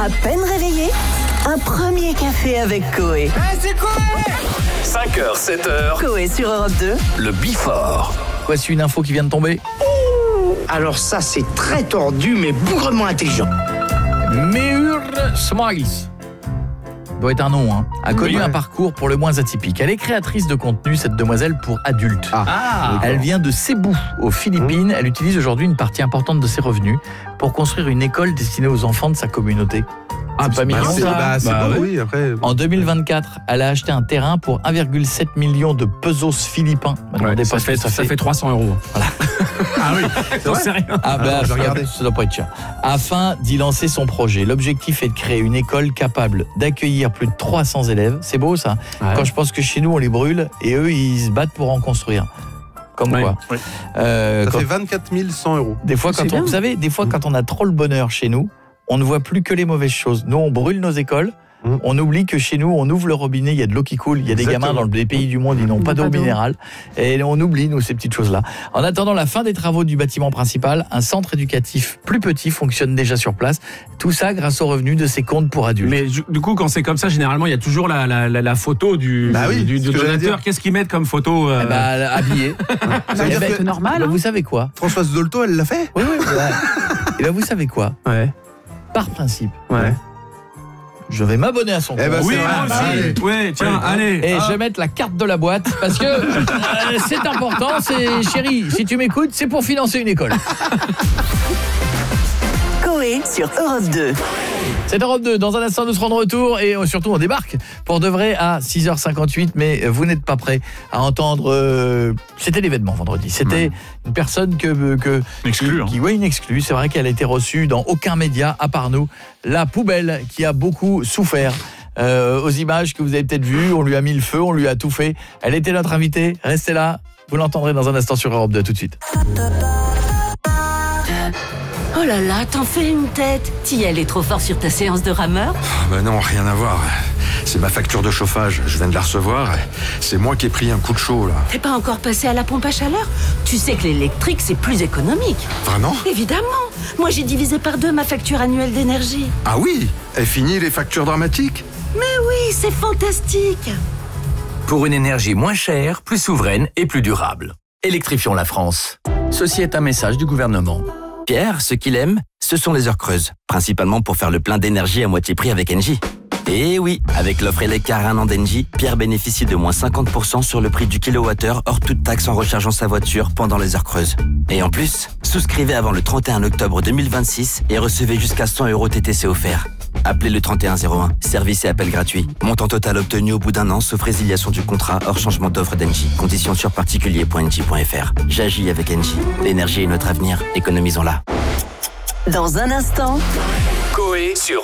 À peine réveillé, un premier café avec Coé. C'est Coé 5h, 7h, Coé sur Europe 2. le Before. Voici une info qui vient de tomber. Alors ça, c'est très tordu, mais bougrement intelligent. Meur Smiles doit être un nom, hein. A connu un parcours pour le moins atypique. Elle est créatrice de contenu, cette demoiselle, pour adultes. Elle vient de Cebu, aux Philippines. Elle utilise aujourd'hui une partie importante de ses revenus pour construire une école destinée aux enfants de sa communauté. C'est pas mignon, ça? C'est beau, oui, après. En 2024, elle a acheté un terrain pour 1,7 million de pesos philippins. Ça fait 300 euros. Voilà. Ah oui, j'en sais rien. Je vais regarder. Ça doit pas être cher. Afin d'y lancer son projet, l'objectif est de créer une école capable d'accueillir plus de 300 élèves. C'est beau, ça. Ouais. Quand je pense que chez nous, on les brûle et eux, ils se battent pour en construire. Comme quoi. Ça fait 24 100 euros. Des fois, vous savez, quand on a trop le bonheur chez nous, on ne voit plus que les mauvaises choses. Nous, on brûle nos écoles. On oublie que chez nous, on ouvre le robinet, il y a de l'eau qui coule, il y a des gamins dans les pays du monde, ils n'ont pas d'eau minérale. Et on oublie, nous, ces petites choses-là. En attendant la fin des travaux du bâtiment principal, un centre éducatif plus petit fonctionne déjà sur place. Tout ça grâce aux revenus de ses comptes pour adultes. Mais du coup, quand c'est comme ça, généralement, il y a toujours la photo du donateur. Qu'est-ce qu'ils mettent comme photo habillé. C'est normal. Vous savez quoi? Françoise Dolto, elle l'a fait? Oui. Et vous savez quoi? Ouais. Par principe. Ouais. Je vais m'abonner à son compte. Oui, moi aussi. Oui, tiens, allez. Et je vais mettre la carte de la boîte parce que c'est important. Chérie, si tu m'écoutes, c'est pour financer une école. Coé sur Europe 2. C'est Europe 2. Dans un instant, nous serons de retour et surtout, on débarque pour de vrai à 6h58. Mais vous n'êtes pas prêts à entendre... C'était l'événement vendredi. C'était une personne une exclue. C'est vrai qu'elle a été reçue dans aucun média, à part nous. La poubelle qui a beaucoup souffert. Aux images que vous avez peut-être vues, on lui a mis le feu, on lui a tout fait. Elle était notre invitée. Restez là. Vous l'entendrez dans un instant sur Europe 2 tout de suite. Oh là là, t'en fais une tête. T'y allais trop fort sur ta séance de rameur? Non, rien à voir. C'est ma facture de chauffage, je viens de la recevoir. C'est moi qui ai pris un coup de chaud, là. T'es pas encore passé à la pompe à chaleur? Tu sais que l'électrique, c'est plus économique. Vraiment? Évidemment. Moi, j'ai divisé par 2 ma facture annuelle d'énergie. Ah oui? Est fini les factures dramatiques? Mais oui, c'est fantastique. Pour une énergie moins chère, plus souveraine et plus durable. Électrifions la France. Ceci est un message du gouvernement. Pierre, ce qu'il aime, ce sont les heures creuses, principalement pour faire le plein d'énergie à moitié prix avec Engie. Et oui, avec l'offre Elecar 1 an d'Engie, Pierre bénéficie de moins 50% sur le prix du kilowattheure hors toute taxe en rechargeant sa voiture pendant les heures creuses. Et en plus, souscrivez avant le 31 octobre 2026 et recevez jusqu'à 100 € TTC offerts. Appelez le 3101, service et appel gratuit. Montant total obtenu au bout d'un an, sauf résiliation du contrat hors changement d'offre d'Engie. Conditions sur particulier.engie.fr. J'agis avec Engie. L'énergie est notre avenir, économisons-la. Dans un instant, Coé sur